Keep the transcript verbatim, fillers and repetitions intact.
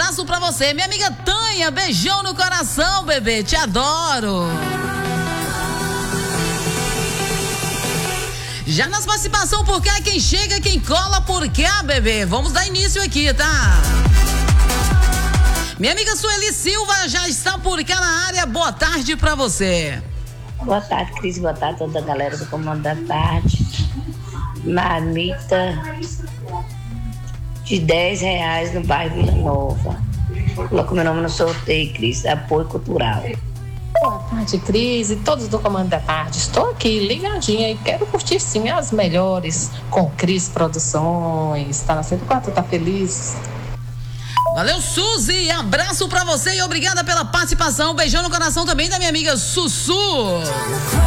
abraço pra você. Minha amiga Tânia, beijão no coração, bebê. Te adoro. Já nas participação, por cá, quem chega, quem cola, por cá, bebê. Vamos dar início aqui, tá? Minha amiga Sueli Silva já está por cá na área. Boa tarde pra você. Boa tarde, Cris. Boa tarde a toda a galera do Comando da Tarde. Marmita de dez reais no bairro Vila Nova. Coloca meu nome no sorteio, Cris. Apoio Cultural. Boa tarde, Cris, e todos do Comando da Tarde. Estou aqui ligadinha e quero curtir sim as melhores com Cris Produções. Tá na cento e quatro, tá feliz? Valeu, Suzy, abraço pra você e obrigada pela participação. Beijão no coração também da minha amiga Sussu.